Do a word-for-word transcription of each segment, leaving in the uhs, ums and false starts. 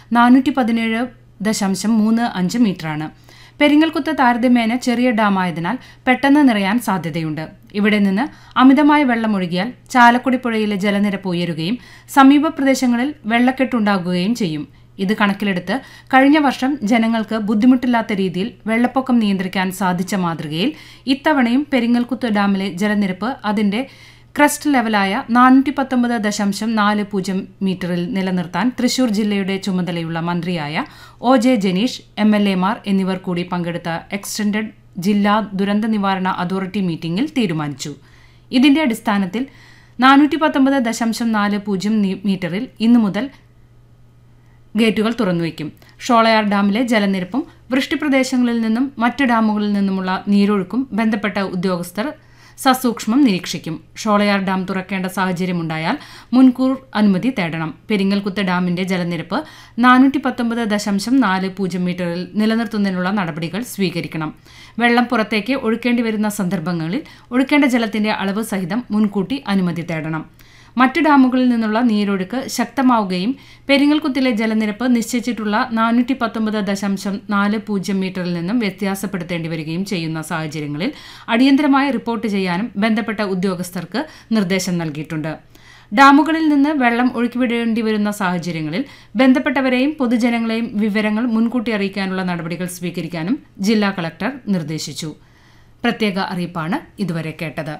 നാനൂറ്റി പതിനേഴ് ദശാംശം മൂന്ന് അഞ്ച് മീറ്ററാണ്. പെരിങ്ങൽകുത്ത് താരതമ്യേന ചെറിയ ഡാമായതിനാൽ പെട്ടെന്ന് നിറയാൻ സാധ്യതയുണ്ട്. ഇവിടെ നിന്ന് അമിതമായ വെള്ളം ഒഴുകിയാൽ ചാലക്കുടി പുഴയിലെ ജലനിരപ്പ് ഉയരുകയും സമീപ പ്രദേശങ്ങളിൽ വെള്ളക്കെട്ടുണ്ടാകുകയും ചെയ്യും. ഇത് കണക്കിലെടുത്ത് കഴിഞ്ഞ വർഷം ജനങ്ങൾക്ക് ബുദ്ധിമുട്ടില്ലാത്ത രീതിയിൽ വെള്ളപ്പൊക്കം നിയന്ത്രിക്കാൻ സാധിച്ച മാതൃകയിൽ ഇത്തവണയും പെരിങ്ങൽകുത്ത് ഡാമിലെ ജലനിരപ്പ് അതിന്റെ ക്രസ്റ്റ് ലെവലായ നാനൂറ്റി പത്തൊമ്പത് ദശാംശം നാല് പൂജ്യം മീറ്ററിൽ നിലനിർത്താൻ തൃശൂർ ജില്ലയുടെ ചുമതലയുള്ള മന്ത്രിയായ O J Janeesh, M L എമാർ എന്നിവർ കൂടി പങ്കെടുത്ത എക്സ്റ്റൻഡഡ് ജില്ലാ ദുരന്ത നിവാരണ അതോറിറ്റി മീറ്റിംഗിൽ തീരുമാനിച്ചു. ഇതിന്റെ അടിസ്ഥാനത്തിൽ നാനൂറ്റി പത്തൊമ്പത് ദശാംശം നാല് പൂജ്യം മീറ്ററിൽ ഇന്നു മുതൽ ഗേറ്റുകൾ തുറന്നുവയ്ക്കും. ഷോളയാർ ഡാമിലെ ജലനിരപ്പും വൃഷ്ടിപ്രദേശങ്ങളിൽ നിന്നും മറ്റ് ഡാമുകളിൽ നിന്നുമുള്ള നീരൊഴുക്കും ബന്ധപ്പെട്ട ഉദ്യോഗസ്ഥർ സസൂക്ഷ്മം നിരീക്ഷിക്കും. ഷോളയാർ ഡാം തുറക്കേണ്ട സാഹചര്യമുണ്ടായാൽ മുൻകൂർ അനുമതി തേടണം. പെരിങ്ങൽകുത്ത് ഡാമിന്റെ ജലനിരപ്പ് നാനൂറ്റി പത്തൊമ്പത് ദശാംശം നാല് പൂജ്യം മീറ്ററിൽ നിലനിർത്തുന്നതിനുള്ള നടപടികൾ സ്വീകരിക്കണം. വെള്ളം പുറത്തേക്ക് ഒഴുക്കേണ്ടി വരുന്ന സന്ദർഭങ്ങളിൽ ഒഴുക്കേണ്ട ജലത്തിന്റെ അളവ് സഹിതം മുൻകൂട്ടി അനുമതി തേടണം. മറ്റ് ഡാമുകളിൽ നിന്നുള്ള നീരൊഴുക്ക് ശക്തമാവുകയും പെരിങ്ങൽകുത്തിലെ ജലനിരപ്പ് നിശ്ചയിച്ചിട്ടുള്ള നാനൂറ്റി പത്തൊമ്പത് ദശാംശം നാല് പൂജ്യം മീറ്ററിൽ നിന്നും വ്യത്യാസപ്പെടുത്തേണ്ടി വരികയും ചെയ്യുന്ന സാഹചര്യങ്ങളിൽ അടിയന്തരമായി റിപ്പോർട്ട് ചെയ്യാനും ബന്ധപ്പെട്ട ഉദ്യോഗസ്ഥർക്ക് നിർദ്ദേശം നൽകിയിട്ടുണ്ട്. ഡാമുകളിൽ നിന്ന് വെള്ളം ഒഴുക്കിവിടേണ്ടി വരുന്ന സാഹചര്യങ്ങളിൽ ബന്ധപ്പെട്ടവരെയും പൊതുജനങ്ങളെയും വിവരങ്ങൾ മുൻകൂട്ടി അറിയിക്കാനുള്ള നടപടികൾ സ്വീകരിക്കാനും ജില്ലാ കളക്ടർ നിർദ്ദേശിച്ചു. പ്രത്യേക അറിയിപ്പാണ് ഇതുവരെ കേട്ടത്.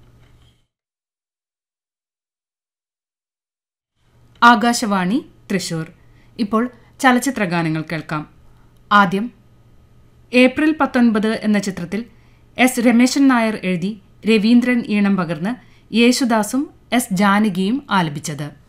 ആകാശവാണി തൃശൂർ. ഇപ്പോൾ ചലച്ചിത്രഗാനങ്ങൾ കേൾക്കാം. ആദ്യം ഏപ്രിൽ പത്തൊൻപത് എന്ന ചിത്രത്തിൽ എസ് രമേശൻ നായർ എഴുതി രവീന്ദ്രൻ ഈണം പകർന്ന് യേശുദാസും എസ് ജാനകിയും ആലപിച്ചത്.